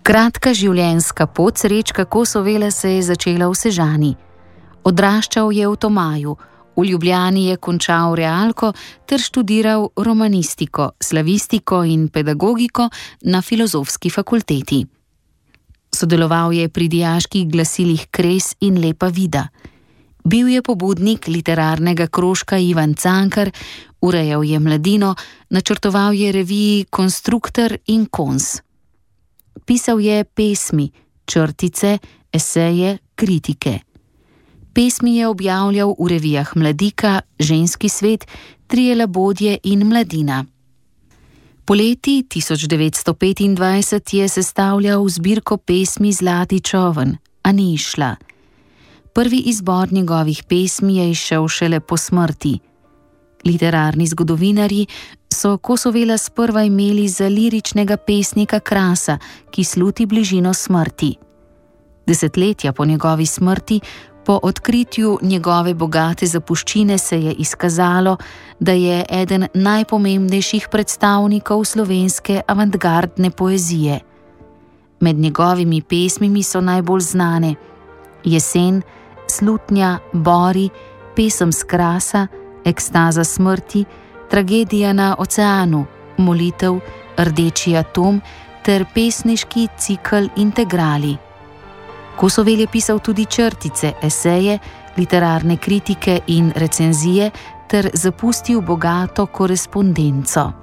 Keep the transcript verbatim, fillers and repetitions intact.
Kratka življenjska pot Srečka Kosovela se je začela v Sežani. Odraščal je v Tomaju, v Ljubljani je končal realko ter študiral romanistiko, slavistiko in pedagogiko na Filozofski fakulteti. Sodeloval je pri dijaških glasilih Kres in Lepa vida. Bil je pobudnik literarnega krožka Ivan Cankar, urejal je Mladino, načrtoval je reviji Konstruktor in Kons. Pisal je pesmi, črtice, eseje, kritike. Pesmi je objavljal v revijah Mladika, Ženski svet, Trije labodje in Mladina. Poleti tisoč devetsto petindvajset je sestavljal zbirko pesmi Zlati čoln, a ni izšla. Prvi izbor njegovih pesmi je izšel šele po smrti. Literarni zgodovinarji so Kosovela sprva imeli za liričnega pesnika Krasa, ki sluti bližino smrti. Desetletja po njegovi smrti, po odkritju njegove bogate zapuščine se je izkazalo, da je eden najpomembnejših predstavnikov slovenske avantgardne poezije. Med njegovimi pesmimi so najbolj znane Jesen, Slutnja, Bori, Pesem s Krasa, Ekstaza smrti, Tragedija na oceanu, Molitev, Rdeči atom ter pesniški cikel Integrali. Kosovel je pisal tudi črtice, eseje, literarne kritike in recenzije ter zapustil bogato korespondenco.